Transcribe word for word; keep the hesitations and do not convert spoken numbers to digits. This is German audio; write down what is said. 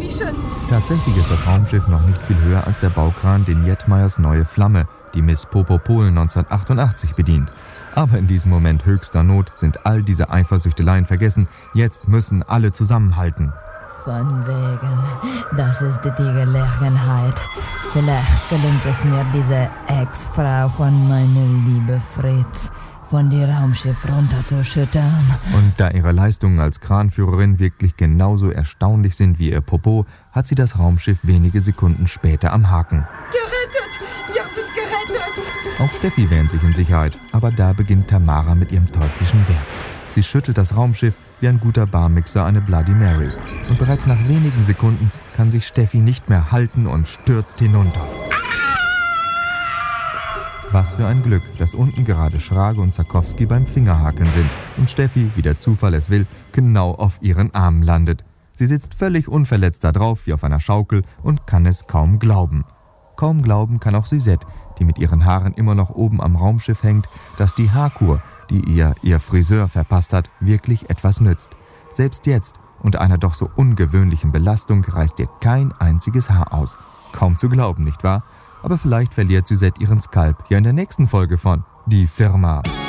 Dankeschön. Tatsächlich ist das Raumschiff noch nicht viel höher als der Baukran, den Jetmeyers neue Flamme, die Miss Popo-Polen neunzehnhundertachtundachtzig bedient. Aber in diesem Moment höchster Not sind all diese Eifersüchteleien vergessen. Jetzt müssen alle zusammenhalten. Von wegen, das ist die Gelegenheit. Vielleicht gelingt es mir, diese Ex-Frau von meiner Liebe Fritz von die Raumschiff runterzuschüttern. Und da ihre Leistungen als Kranführerin wirklich genauso erstaunlich sind wie ihr Popo, hat sie das Raumschiff wenige Sekunden später am Haken. Gerettet! Wir sind gerettet! Auch Steffi wähnt sich in Sicherheit, aber da beginnt Tamara mit ihrem teuflischen Werk. Sie schüttelt das Raumschiff wie ein guter Barmixer eine Bloody Mary. Und bereits nach wenigen Sekunden kann sich Steffi nicht mehr halten und stürzt hinunter. Was für ein Glück, dass unten gerade Schrage und Zakowski beim Fingerhakeln sind und Steffi, wie der Zufall es will, genau auf ihren Armen landet. Sie sitzt völlig unverletzt da drauf wie auf einer Schaukel und kann es kaum glauben. Kaum glauben kann auch Sisette, die mit ihren Haaren immer noch oben am Raumschiff hängt, dass die Haarkur, die ihr ihr Friseur verpasst hat, wirklich etwas nützt. Selbst jetzt, unter einer doch so ungewöhnlichen Belastung, reißt ihr kein einziges Haar aus. Kaum zu glauben, nicht wahr? Aber vielleicht verliert Suzette ihren Skalp ja in der nächsten Folge von Die Firma.